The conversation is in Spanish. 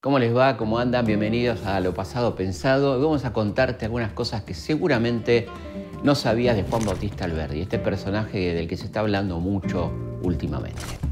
¿Cómo les va? ¿Cómo andan? Bienvenidos a Lo Pasado Pensado. Hoy vamos a contarte algunas cosas que seguramente no sabías de Juan Bautista Alberdi, este personaje del que se está hablando mucho últimamente.